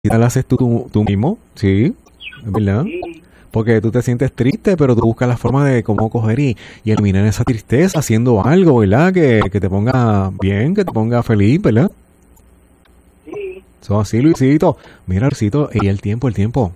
la haces tú mismo, sí, es verdad. Sí, Porque tú te sientes triste, pero tú buscas la forma de cómo coger y eliminar esa tristeza haciendo algo, ¿verdad? Que te ponga bien, que te ponga feliz, ¿verdad? sí. Eso así, Luisito. Mira, Luisito, y el tiempo.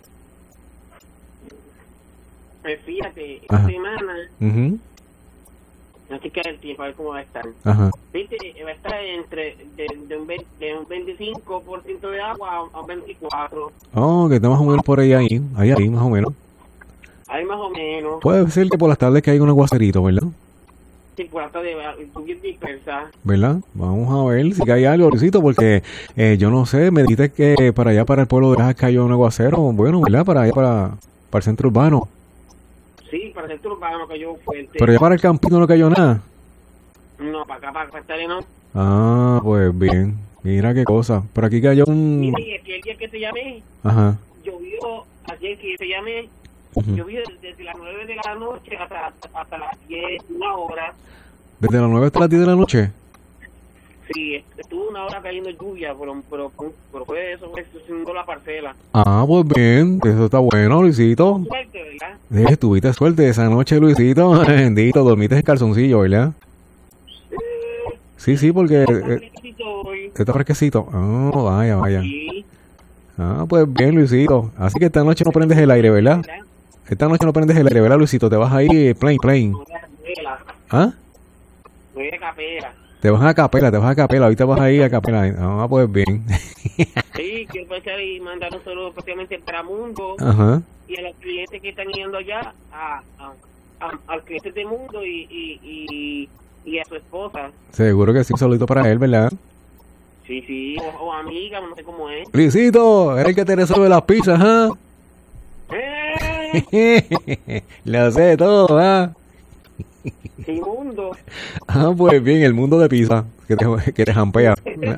Pues fíjate, esta Ajá. semana, Mhm. no sé qué es el tiempo, a ver cómo va a estar. Ajá. Viste, va a estar de un 25% de agua a un 24%. Oh, que está más o menos por ahí, más o menos. Ahí más o menos. Puede ser que por las tardes caiga un aguacerito, ¿verdad? Circulata de lluvia dispersa. ¿Verdad? Vamos a ver si cae algo, Luisito, porque yo no sé, me dijiste que para allá, para el pueblo de Lajas cayó un aguacero, bueno, ¿verdad? Para allá, para el centro urbano. Sí, para el centro urbano cayó fuerte. Pero ya para el campito no cayó nada. No, para acá, para estar no. Ah, pues bien. Mira qué cosa. Por aquí cayó un... Mira, y el día que te llamé, Ajá. llovió, ayer que te llamé, Ujú. llovió desde las 9 de la noche hasta las 10, una hora. Desde las 9 hasta las 10 de la noche. Sí, estuvo una hora cayendo lluvia, pero fue eso, fue siendo la parcela. Ah, pues bien. Eso está bueno, Luisito. Suerte, ¿verdad? Tuviste suerte esa noche, Luisito. Bendito, dormiste en calzoncillo, ¿verdad? Sí, porque Está fresquecito hoy. está fresquecito. Ah, vaya. Sí. Ah, pues bien, Luisito. Así que esta noche no prendes el aire, ¿verdad? Esta noche no prendes el aire, ¿verdad, Luisito? Te vas ahí plain. No voy a capela, ¿Ah? voy a capela. Te vas a capela. Ahorita vas ahí a capela. Ah, pues bien. Sí, quiero aprovechar y mandar un saludo especialmente para Mundo Ajá. y a los clientes que están yendo allá, al cliente de Mundo y a su esposa. Seguro que sí, un saludito para él, ¿verdad? Sí, o amiga, no sé cómo es. Luisito, eres el que te resuelve las pizzas, ¿ah? Lo sé todo, ¿ah? Sí, Mundo. Ah, pues bien, el mundo de pizza, que te jampea.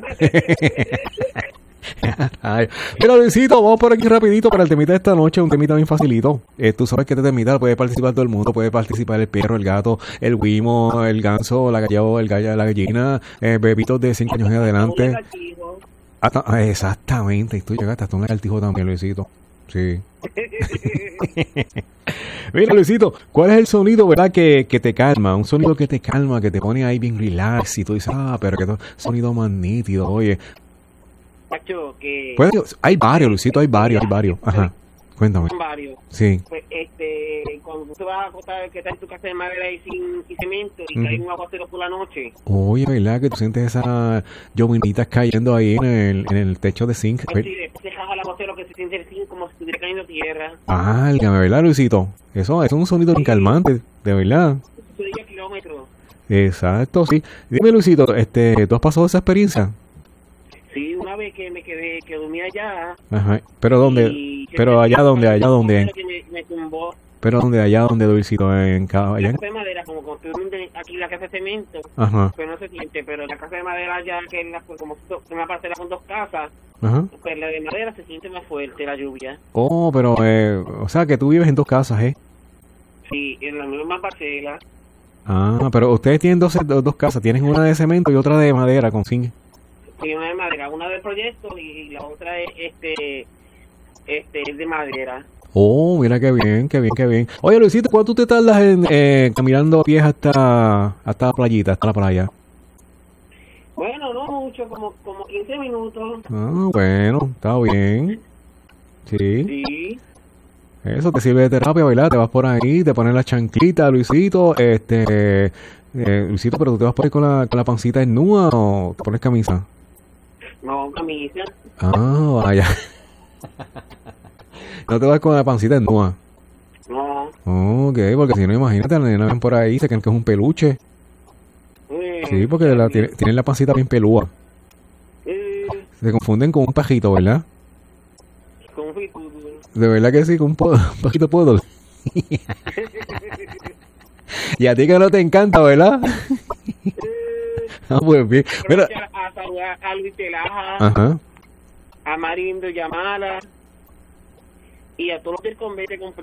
Ay. Mira, Luisito, vamos por aquí rapidito para el temita de esta noche, un temita bien facilito. Tú sabes que este temita puede participar todo el mundo, puede participar el perro, el gato, el guimo, el ganso, la gallina, la gallina, bebitos de 5 años en adelante. Exactamente, y tú llegaste hasta un lagartijo también, Luisito. Sí. Mira, Luisito, ¿cuál es el sonido, verdad, que te calma? Un sonido que te calma, que te pone ahí bien relax y tú dices, pero que sonido más nítido, oye. Pacho, que Hay varios, Luisito, hay varios. Ajá, cuéntame. son varios. Sí. Pues, cuando tú vas a acostar, que estás en tu casa de madera y sin cemento y cae un aguacero por la noche, Oye, ¿verdad que tú sientes esas llovinitas cayendo ahí en el techo de zinc? pues sí, después te jaja el aguacero que se siente el zinc como si estuviera cayendo tierra. Válgame, ¿verdad, Luisito? Eso es un sonido bien calmante, de verdad. Eso sería kilómetros. Exacto, sí. Dime, Luisito, ¿tú has pasado esa experiencia? Sí, una vez que me quedé, que dormí allá. Ajá. ¿Pero dónde? Pero allá donde. Que me tumbó. Pero allá donde, Luisito, en La allá. casa de madera, como construyen aquí la casa de cemento, Ajá. pues no se siente, pero la casa de madera allá, que es como una parcela con dos casas, Ajá. pues la de madera se siente más fuerte la lluvia. Oh, pero, o sea, que tú vives en 2 casas, ¿eh? Sí, en la misma parcela. Ah, pero ustedes tienen dos casas, tienen una de cemento y otra de madera con zinc. Sí, una de madera, una del proyecto y la otra es es de madera. Oh, mira qué bien. Oye, Luisito, ¿cuánto te tardas caminando a pies hasta la playita, hasta la playa? Bueno, no mucho, como 15 minutos. Ah, bueno, está bien. Sí. Sí. Eso te sirve de terapia, ¿verdad? Te vas por ahí, te pones la chanclita, Luisito, Luisito, pero tú te vas por ahí con la pancita desnuda o te pones camisa. No, camisa. Ah, vaya. No te vas con la pancita desnuda. No. Ok, porque si no, imagínate, la nena ven por ahí, se creen que es un peluche. Sí, porque tienen la pancita bien pelúa. Se confunden con un pajito, ¿verdad? Con De verdad que sí, con un pajito poodle. Y a ti que no te encanta, ¿verdad? Ah, pues bien. Mira. A saludar a Luis Telaja, Ajá. a Marindo Yamala y a todos los del convete